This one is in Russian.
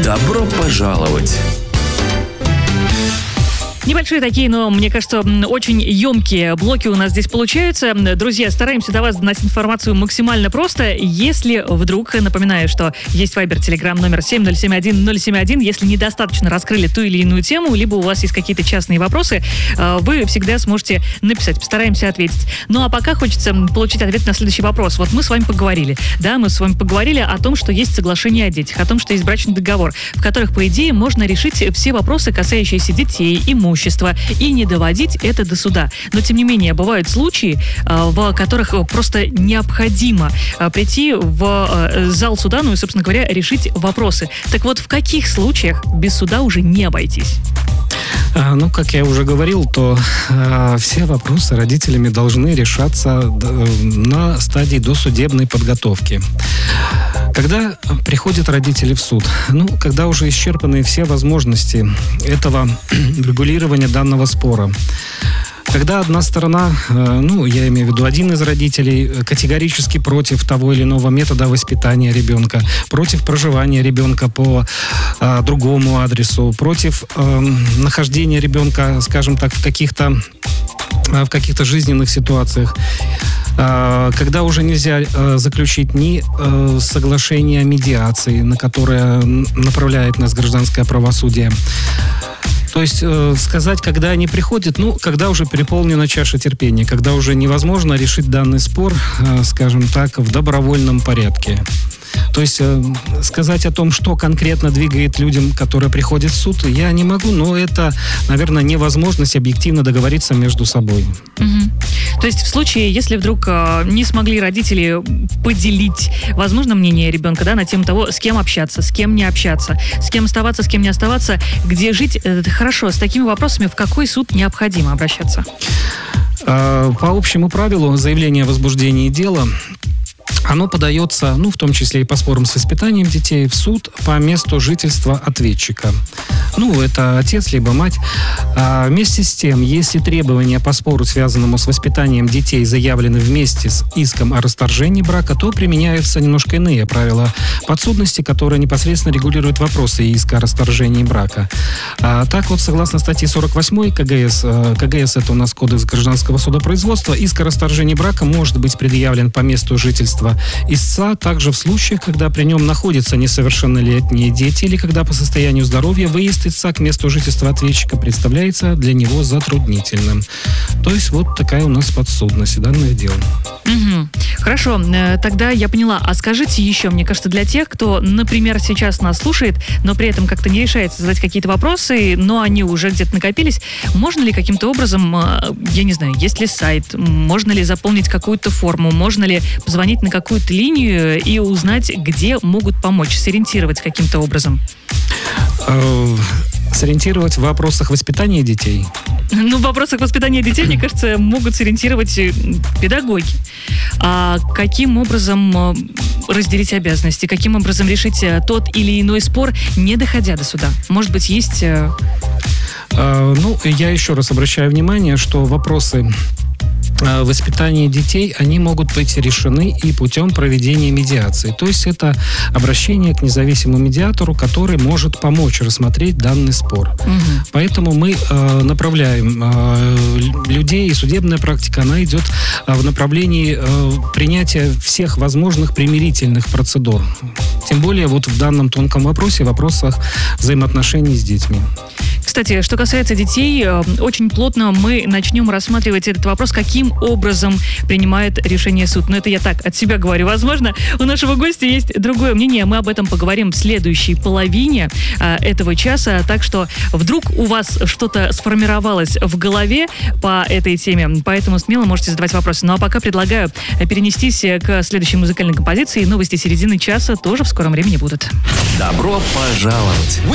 Добро пожаловать! Небольшие такие, но, мне кажется, очень емкие блоки у нас здесь получаются. Друзья, стараемся до вас доносить информацию максимально просто. Если вдруг, напоминаю, что есть Viber, Telegram, номер 7071-071. Если недостаточно раскрыли ту или иную тему, либо у вас есть какие-то частные вопросы, вы всегда сможете написать. Постараемся ответить. Ну, а пока хочется получить ответ на следующий вопрос. Вот мы с вами поговорили. Да, мы с вами поговорили о том, что есть соглашение о детях, о том, что есть брачный договор, в которых, по идее, можно решить все вопросы, касающиеся детей, имущества, и не доводить это до суда. Но, тем не менее, бывают случаи, в которых просто необходимо прийти в зал суда, ну и, собственно говоря, решить вопросы. Так вот, в каких случаях без суда уже не обойтись? Ну, как я уже говорил, то все вопросы родителями должны решаться на стадии досудебной подготовки. Когда приходят родители в суд, когда уже исчерпаны все возможности этого регулирования данного спора, когда одна сторона, я имею в виду один из родителей, категорически против того или иного метода воспитания ребенка, против проживания ребенка по другому адресу, против нахождения ребенка, скажем так, в каких-то жизненных ситуациях, когда уже нельзя заключить ни соглашение о медиации, на которое направляет нас гражданское правосудие. То есть сказать, когда они приходят, когда уже переполнена чаша терпения, когда уже невозможно решить данный спор, скажем так, в добровольном порядке. То есть сказать о том, что конкретно двигает людям, которые приходят в суд, я не могу, но это, наверное, невозможность объективно договориться между собой. Угу. То есть в случае, если вдруг не смогли родители поделить, возможно, мнение ребенка, на тему того, с кем общаться, с кем не общаться, с кем оставаться, с кем не оставаться, где жить, хорошо, с такими вопросами в какой суд необходимо обращаться? По общему правилу заявление о возбуждении дела, оно подается, в том числе и по спорам с воспитанием детей, в суд по месту жительства ответчика. Это отец, либо мать. Вместе с тем, если требования по спору, связанному с воспитанием детей, заявлены вместе с иском о расторжении брака, то применяются немножко иные правила подсудности, которые непосредственно регулируют вопросы иска о расторжении брака. Так вот, согласно статье 48 КГС, это у нас Кодекс гражданского судопроизводства, иск о расторжении брака может быть предъявлен по месту жительства истца, также в случаях, когда при нем находятся несовершеннолетние дети или когда по состоянию здоровья выезд истца к месту жительства ответчика представляется для него затруднительным. То есть вот такая у нас подсудность данных дел. Угу. Хорошо, тогда я поняла. А скажите еще, мне кажется, для тех, кто, например, сейчас нас слушает, но при этом как-то не решается задать какие-то вопросы, но они уже где-то накопились, можно ли каким-то образом, я не знаю, есть ли сайт, можно ли заполнить какую-то форму, можно ли позвонить на какую-то линию и узнать, где могут помочь, сориентировать каким-то образом? Сориентировать в вопросах воспитания детей? В вопросах воспитания детей, мне кажется, могут сориентировать педагоги. А каким образом разделить обязанности? Каким образом решить тот или иной спор, не доходя до суда? Может быть, есть... Я еще раз обращаю внимание, что вопросы воспитания детей, они могут быть решены и путем проведения медиации. То есть это обращение к независимому медиатору, который может помочь рассмотреть данный спор. Угу. Поэтому мы направляем людей, и судебная практика, она идет в направлении принятия всех возможных примирительных процедур. Тем более вот в данном тонком вопросе, в вопросах взаимоотношений с детьми. Кстати, что касается детей, очень плотно мы начнем рассматривать этот вопрос, каким образом принимает решение суд. Но это я так от себя говорю. Возможно, у нашего гостя есть другое мнение. Мы об этом поговорим в следующей половине этого часа. Так что вдруг у вас что-то сформировалось в голове по этой теме, поэтому смело можете задавать вопросы. Ну а пока предлагаю перенестись к следующей музыкальной композиции. Новости середины часа тоже в скором времени будут. Добро пожаловать!